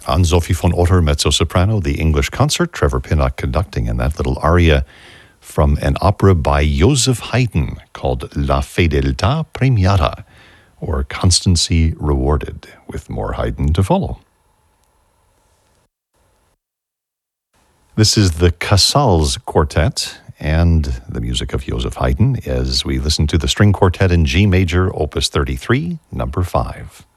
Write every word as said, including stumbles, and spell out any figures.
Anne-Sophie von Otter, mezzo-soprano, the English concert, Trevor Pinnock conducting, and that little aria from an opera by Joseph Haydn called La Fedeltà Premiata, or Constancy Rewarded, with more Haydn to follow. This is the Casals Quartet and the music of Joseph Haydn as we listen to the string quartet in G major, opus thirty-three, number five.